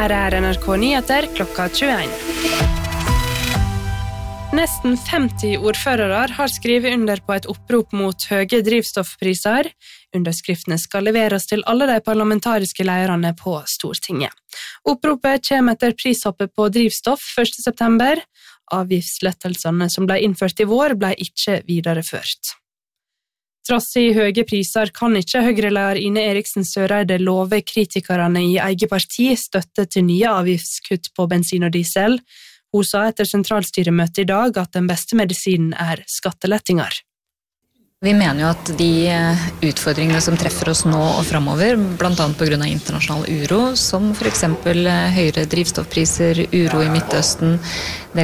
Her NRK Nyheter klokka 21. Nesten 50 ordførere har skrevet under på et opprop mot høye drivstoffpriser. Underskriftene skal leveres til alle de parlamentariske lederne på Stortinget. Oppropet kommer etter prishoppet på drivstoff 1. september. Avgiftslettelsene som ble innført i vår ble ikke videreført. Trass i høye priser kan ikke Høyre-leder Ine Eriksen Søreide love kritikerne i eget parti støtte til nye avgiftskutt på bensin og diesel. Hun sa etter sentralstyremøtet i dag at den beste medisinen skattelettinger. Vi mener jo at de utfordringene som treffer oss nå og fremover, blant annet på grunn av internasjonal uro, som for eksempel høyere drivstoffpriser, uro i Midtøsten, det